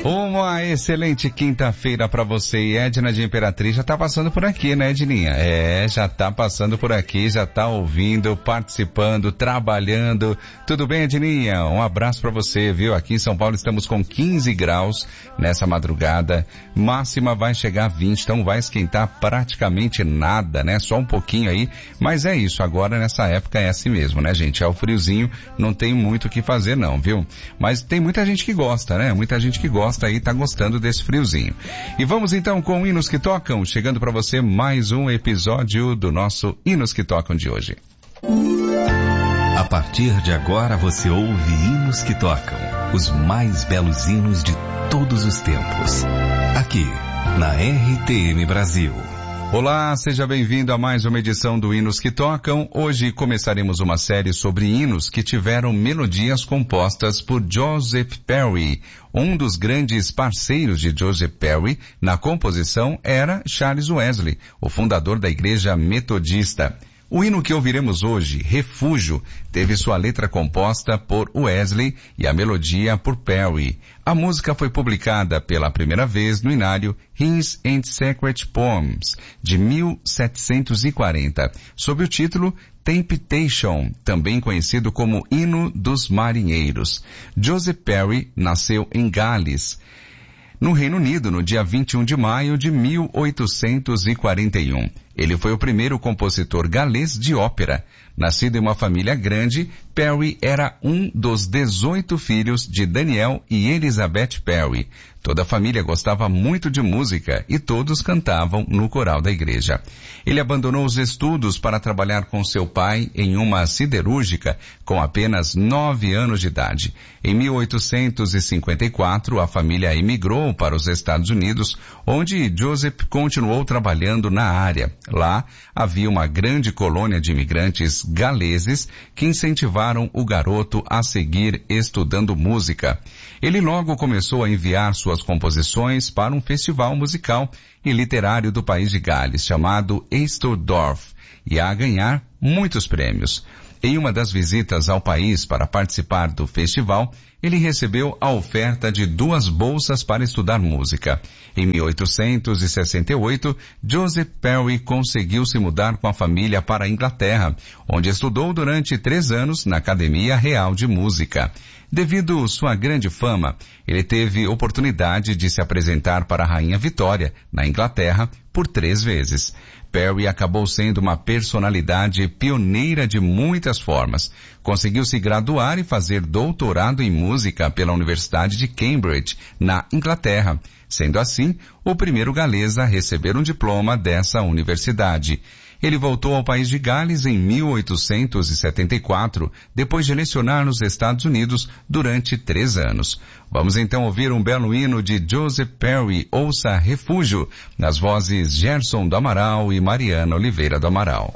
Uma excelente quinta-feira para você. E Edna de Imperatriz já tá passando por aqui, né, Edninha? Já tá passando por aqui, já tá ouvindo, participando, trabalhando. Tudo bem, Edninha? Um abraço para você, viu? Aqui em São Paulo estamos com 15 graus nessa madrugada. Máxima vai chegar a 20, então vai esquentar praticamente nada, né? Só um pouquinho aí. Mas é isso, agora nessa época é assim mesmo, né, gente? É o friozinho, não tem muito o que fazer não, viu? Mas tem muita gente que gosta, né? Muita gente que gosta aí, tá gostando desse friozinho. E vamos então com Hinos que Tocam, chegando para você mais um episódio do nosso Hinos que Tocam de hoje. A partir de agora você ouve Hinos que Tocam, os mais belos hinos de todos os tempos. Aqui, na RTM Brasil. Olá, seja bem-vindo a mais uma edição do Hinos que Tocam. Hoje começaremos uma série sobre hinos que tiveram melodias compostas por Joseph Perry. Um dos grandes parceiros de Joseph Perry na composição era Charles Wesley, o fundador da Igreja Metodista. O hino que ouviremos hoje, Refúgio, teve sua letra composta por Wesley e a melodia por Perry. A música foi publicada pela primeira vez no inário Hymns and Sacred Poems, de 1740, sob o título Temptation, também conhecido como Hino dos Marinheiros. Joseph Perry nasceu em Gales, no Reino Unido, no dia 21 de maio de 1841. Ele foi o primeiro compositor galês de ópera. Nascido em uma família grande, Perry era um dos 18 filhos de Daniel e Elizabeth Perry. Toda a família gostava muito de música e todos cantavam no coral da igreja. Ele abandonou os estudos para trabalhar com seu pai em uma siderúrgica com apenas 9 anos de idade. Em 1854, a família emigrou para os Estados Unidos, onde Joseph continuou trabalhando na área. Lá havia uma grande colônia de imigrantes galeses que incentivaram o garoto a seguir estudando música. Ele logo começou a enviar suas composições para um festival musical e literário do país de Gales, chamado Easterdorf, e a ganhar muitos prêmios. Em uma das visitas ao país para participar do festival, ele recebeu a oferta de 2 bolsas para estudar música. Em 1868, Joseph Perry conseguiu se mudar com a família para a Inglaterra, onde estudou durante 3 anos na Academia Real de Música. Devido sua grande fama, ele teve oportunidade de se apresentar para a Rainha Vitória, na Inglaterra, por 3 vezes. Perry acabou sendo uma personalidade pioneira de muitas formas. Conseguiu se graduar e fazer doutorado em música pela Universidade de Cambridge, na Inglaterra, sendo assim o primeiro galês a receber um diploma dessa universidade. Ele voltou ao país de Gales em 1874, depois de lecionar nos Estados Unidos durante 3 anos. Vamos então ouvir um belo hino de Joseph Perry, Ouça Refúgio, nas vozes Gerson do Amaral e Mariana Oliveira do Amaral.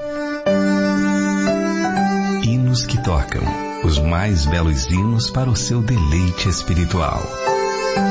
Hinos que Tocam, os mais belos hinos para o seu deleite espiritual.